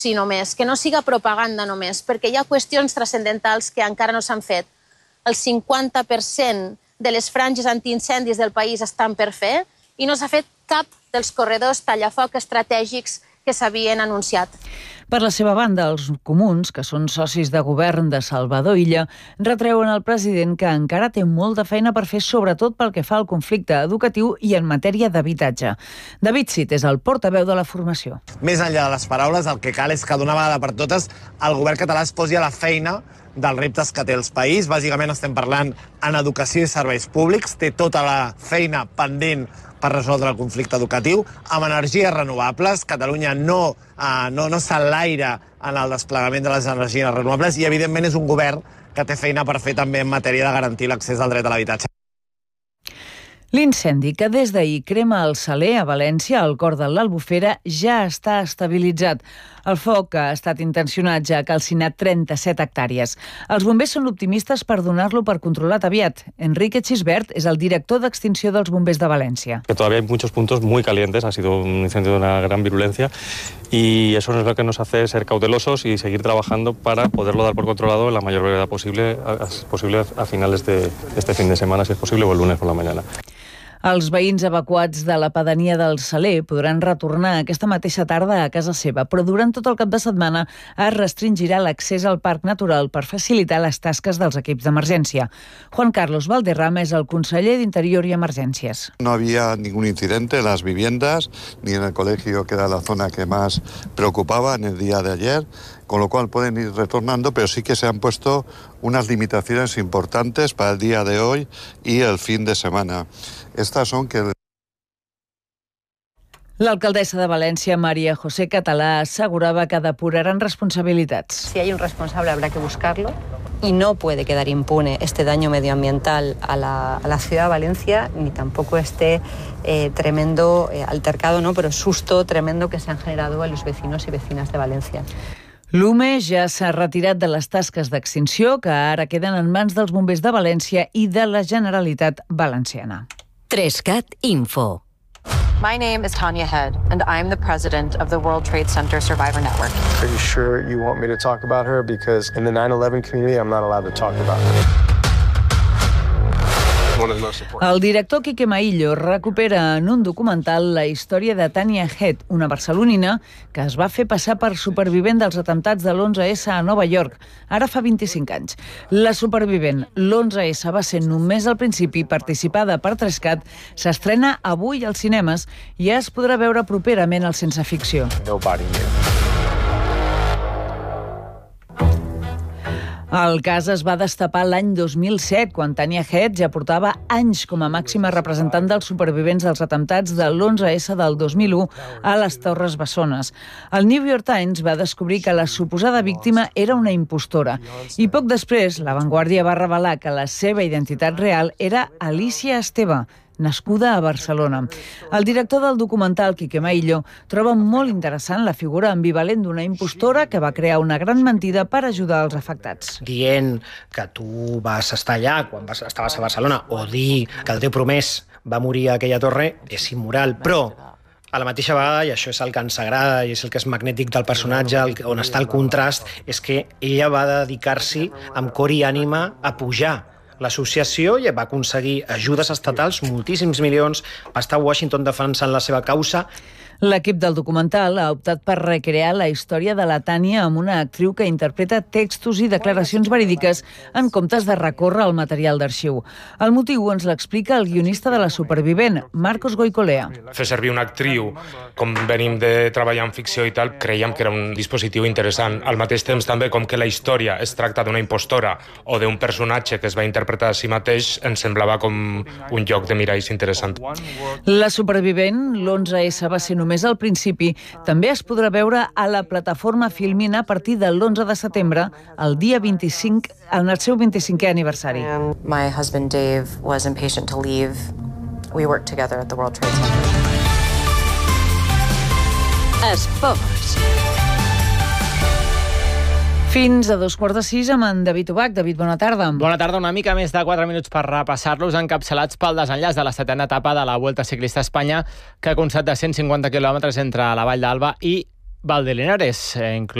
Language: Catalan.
només, que no siga propaganda només, perquè hi ha qüestions transcendentals que encara no s'han fet. El 50% de les franges antiincendis del país estan per fer i no s'ha fet cap dels corredors tallafoc estratègics que s'havien anunciat. Per la seva banda, els comuns, que són socis de govern de Salvador Illa, retreuen al president que encara té molta feina per fer, sobretot pel que fa al conflicte educatiu i en matèria d'habitatge. David Cid és el portaveu de la formació. Més enllà de les paraules, el que cal és que d'una vegada per totes el govern català es posi a la feina dels reptes que té el país. Bàsicament estem parlant en educació i serveis públics. Té tota la feina pendent per resoldre el conflicte educatiu. Amb energies renovables, Catalunya no s'enlaira en el desplegament de les energies renovables i, evidentment, és un govern que té feina per fer també en matèria de garantir l'accés al dret a l'habitatge. L'incendi que des d'ahir crema el Saler a València, al cor de l'Albufera, ja està estabilitzat. El foc ha estat intencionat, ja ha calcinat 37 hectàrees. Els bombers són optimistes per donar-lo per controlat aviat. Enrique Chisbert és el director d'extinció dels bombers de València. Que todavía hay muchos puntos muy calientes, ha sido un incendio de una gran virulencia y eso es lo que nos hace ser cautelosos y seguir trabajando para poderlo dar por controlado en la mayor brevedad posible a finales de este fin de semana, si es posible, o el lunes por la mañana. Els veïns evacuats de la pedania del Saler podran retornar aquesta mateixa tarda a casa seva, però durant tot el cap de setmana es restringirà l'accés al parc natural per facilitar les tasques dels equips d'emergència. Juan Carlos Valderrama és el conseller d'Interior i Emergències. No había ningún incidente en las viviendas ni en el colegio, que era la zona que más preocupaba en el día de ayer, con lo cual pueden ir retornando, pero sí que se han puesto unas limitaciones importantes para el día de hoy y el fin de semana. Estas son que... L'alcaldessa de València, María José Català, asegurava que depuraran responsabilitats. Si hay un responsable habrá que buscarlo y no puede quedar impune este daño medioambiental a la ciudad de Valencia, ni tampoco este tremendo altercado, ¿no? Pero susto tremendo que se han generado a los vecinos y vecinas de Valencia. L'UME ja s'ha retirat de les tasques d'extinció que ara queden en mans dels bombers de València i de la Generalitat Valenciana. 3CAT Info. My name is Tanya Head, and I'm the president of the World Trade Center Survivor Network. Are you sure you want me to talk about her? Because in the 9/11 community, I'm not allowed to talk about her. El director Quique Maillo recupera en un documental la història de Tanya Head, una barcelonina que es va fer passar per supervivent dels atemptats de l'11S a Nova York, ara fa 25 anys. La supervivent, l'11S va ser només al principi participada per 3CAT, s'estrena avui als cinemes i es podrà veure properament al Sense Ficció. El cas es va destapar l'any 2007, quan Tanya Head ja portava anys com a màxima representant dels supervivents dels atemptats de l'11S del 2001 a les Torres Bessones. El New York Times va descobrir que la suposada víctima era una impostora i poc després La Vanguardia va revelar que la seva identitat real era Alicia Esteve, nascuda a Barcelona. El director del documental, Quique Maillo, troba molt interessant la figura ambivalent d'una impostora que va crear una gran mentida per ajudar els afectats. Dient que tu vas estar allà quan estaves a Barcelona o dir que el teu promès va morir a aquella torre és immoral, però a la mateixa vegada, i això és el que ens agrada i és el que és magnètic del personatge, on està el contrast, és que ella va dedicar-s'hi amb cor i ànima a pujar l'associació i va aconseguir ajudes estatals, moltíssims milions, va estar a Washington defensant la seva causa. L'equip del documental ha optat per recrear la història de la Tània amb una actriu que interpreta textos i declaracions verídiques en comptes de recórrer al material d'arxiu. El motiu ens l'explica el guionista de la supervivent, Marcos Goicolea. Fer servir una actriu, com venim de treballar en ficció i tal, creiem que era un dispositiu interessant. Al mateix temps també, com que la història es tracta d'una impostora o d'un personatge que es va interpretar a si mateix, ens semblava com un joc de miralls interessant. La supervivent, l'11S, va ser només al principi, també es podrà veure a la plataforma Filmin a partir de l'11 de setembre, el dia 25, en el seu 25è aniversari. My husband Dave was impatient to leave. We worked together at the World Trade Center. Esports. Fins a 5:15 amb en David Ubach. David, bona tarda. Bona tarda, una mica més de 4 minuts per repassar-los, encapçalats pel desenllaç de la 7a etapa de la Vuelta Ciclista a Espanya, que ha constat de 150 quilòmetres entre la Vall d'Alba i Valdelinares.